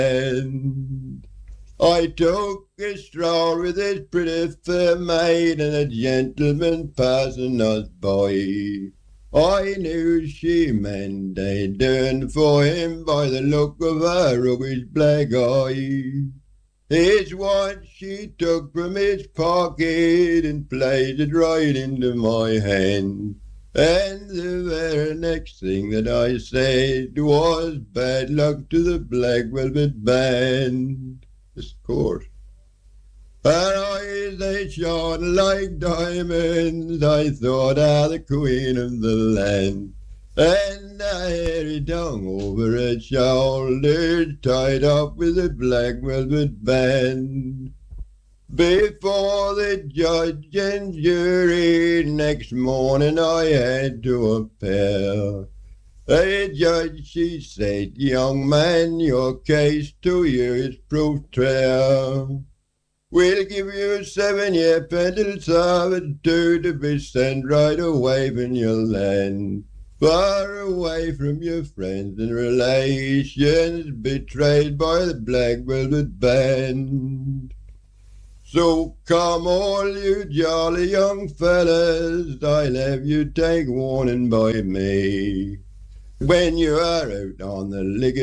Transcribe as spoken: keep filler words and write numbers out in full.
band. I took a stroll with this pretty fair maid, and a gentleman passing us by. I knew she meant a turn for him by the look of her rubbish black eye. Here's what she took from his pocket and placed it right into my hand. And the very next thing that I said was bad luck to the Black Velvet Band. Of course. Her eyes, they shone like diamonds. I thought her the queen of the land. And her hairy tongue over her shoulders, tied up with a black velvet band. Before the judge and jury, next morning I had to appear. The judge, she said, young man, your case to you is proved fair. We'll give you a seven-year penal servitude to be sent right away from your land, far away from your friends and relations, betrayed by the Black Velvet Band. So come all you jolly young fellas, I'll have you take warning by me. When you are out on the liquor